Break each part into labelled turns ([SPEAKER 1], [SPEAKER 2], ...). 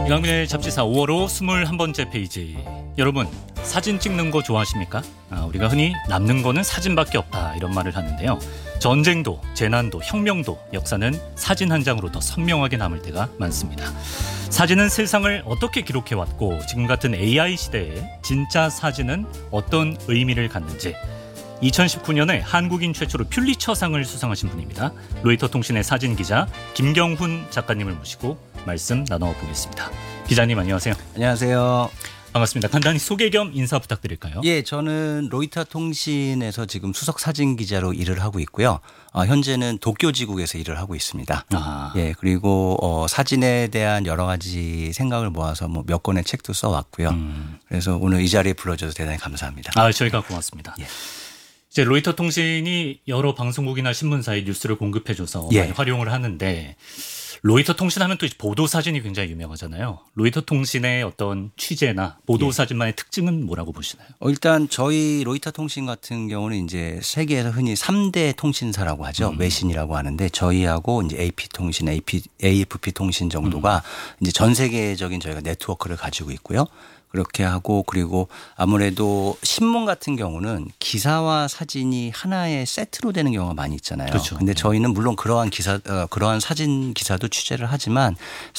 [SPEAKER 1] 이강민의 잡지사 5월호 21번째 페이지. 여러분, 사진 찍는 거 좋아하십니까? 우리가 흔히 남는 거는 사진밖에 없다 이런 말을 하는데요. 전쟁도, 재난도, 혁명도 역사는 사진 한 장으로 더 선명하게 남을 때가 많습니다. 사진은 세상을 어떻게 기록해왔고 지금 같은 AI 시대에 진짜 사진은 어떤 의미를 갖는지 2019년에 한국인 최초로 퓰리처상을 수상하신 분입니다. 로이터 통신의 사진기자 김경훈 작가님을 모시고 말씀 나눠보겠습니다. 기자님 안녕하세요.
[SPEAKER 2] 안녕하세요.
[SPEAKER 1] 반갑습니다. 간단히 소개 겸 인사 부탁드릴까요?
[SPEAKER 2] 예, 저는 로이터 통신에서 지금 수석 사진 기자로 일을 하고 있고요. 현재는 도쿄지국에서 일을 하고 있습니다. 예, 그리고 사진에 대한 여러 가지 생각을 모아서 몇 권의 책도 써왔고요. 그래서 오늘 이 자리에 불러줘서 대단히 감사합니다.
[SPEAKER 1] 저희가 고맙습니다.
[SPEAKER 2] 예.
[SPEAKER 1] 이제 로이터 통신이 여러 방송국이나 신문사에 뉴스를 공급해줘서
[SPEAKER 2] 예.
[SPEAKER 1] 많이 활용을 하는데 로이터 통신하면 또 보도 사진이 굉장히 유명하잖아요. 로이터 통신의 어떤 취재나 보도 사진만의 특징은 뭐라고 보시나요?
[SPEAKER 2] 일단 저희 로이터 통신 같은 경우는 이제 세계에서 흔히 3대 통신사라고 하죠. 외신이라고 하는데 저희하고 이제 AP 통신, AFP 통신 정도가 이제 전 세계적인 저희가 네트워크를 가지고 있고요. 그렇게 하고 그리고 아무래도 신문 같은 경우는 기사와 사진이 하나의 세트로 되는 경우가 많이 있잖아요.
[SPEAKER 1] 그렇죠.
[SPEAKER 2] 근데 저희는 물론 그러한 사진 기사도 취재를 하지만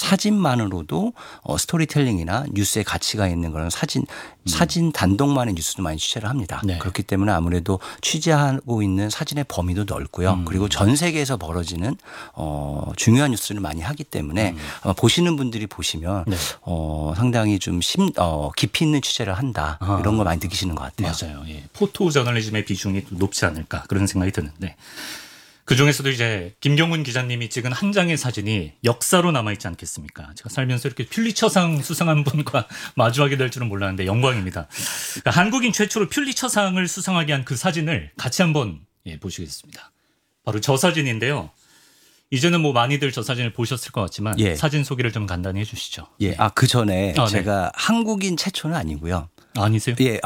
[SPEAKER 2] 사진만으로도 스토리텔링이나 뉴스에 가치가 있는 그런 사진 단독만의 뉴스도 많이 취재를 합니다.
[SPEAKER 1] 네.
[SPEAKER 2] 그렇기 때문에 아무래도 취재하고 있는 사진의 범위도 넓고요. 그리고 전 세계에서 벌어지는 중요한 뉴스를 많이 하기 때문에 아마 보시는 분들이 보시면
[SPEAKER 1] 네.
[SPEAKER 2] 상당히 좀 깊이 있는 취재를 한다. 이런 걸 많이 느끼시는 것 같아요.
[SPEAKER 1] 맞아요. 예. 포토 저널리즘의 비중이 높지 않을까 그런 생각이 드는데 그중에서도 이제 김경훈 기자님이 찍은 한 장의 사진이 역사로 남아있지 않겠습니까? 제가 살면서 이렇게 퓰리처상 수상한 분과 마주하게 될 줄은 몰랐는데 영광입니다. 그러니까 한국인 최초로 퓰리처상을 수상하게 한 그 사진을 같이 한번 보시겠습니다. 바로 저 사진인데요. 이제는 많이들 저 사진을 보셨을 것 같지만
[SPEAKER 2] 예.
[SPEAKER 1] 사진 소개를 좀 간단히 해 주시죠.
[SPEAKER 2] 예. 그 전에
[SPEAKER 1] 네.
[SPEAKER 2] 제가 한국인 최초는 아니고요.
[SPEAKER 1] 아니세요?
[SPEAKER 2] 예.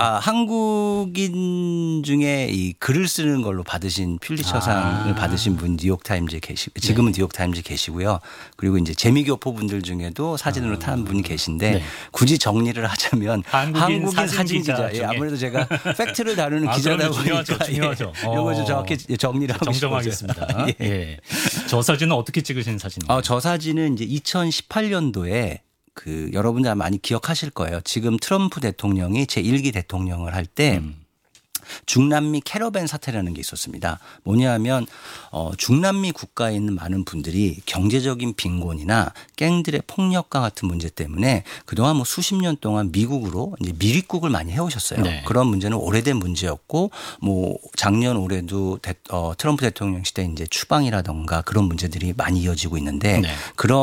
[SPEAKER 2] 한국인 중에 이 글을 쓰는 걸로 받으신 퓰리처상을 받으신 분 뉴욕타임즈에 계시고 지금은 뉴욕타임즈에 계시고요. 그리고 이제 재미교포 분들 중에도 사진으로 탄 분이 계신데
[SPEAKER 1] 네.
[SPEAKER 2] 굳이 정리를 하자면
[SPEAKER 1] 한국인
[SPEAKER 2] 사진 기자.
[SPEAKER 1] 중에.
[SPEAKER 2] 예, 아무래도 제가 팩트를 다루는
[SPEAKER 1] 그러면
[SPEAKER 2] 기자다 보니까
[SPEAKER 1] 중요하죠.
[SPEAKER 2] 이런 걸 좀 정확히 정리를 하고
[SPEAKER 1] 정정하겠습니다.
[SPEAKER 2] 싶어서요. 예.
[SPEAKER 1] 예. 저 사진은 어떻게 찍으신 사진인가요?
[SPEAKER 2] 저 사진은 이제 2018년도에 여러분들 많이 기억하실 거예요. 지금 트럼프 대통령이 제1기 대통령을 할 때 중남미 캐러밴 사태라는 게 있었습니다. 뭐냐면 중남미 국가에 있는 많은 분들이 경제적인 빈곤이나 갱들의 폭력과 같은 문제 때문에 그동안 수십 년 동안 미국으로 이제 미립국을 많이 해오셨어요.
[SPEAKER 1] 네.
[SPEAKER 2] 그런 문제는 오래된 문제였고 작년 올해도 트럼프 대통령 시대 이제 추방이라던가 그런 문제들이 많이 이어지고 있는데
[SPEAKER 1] 네.
[SPEAKER 2] 그런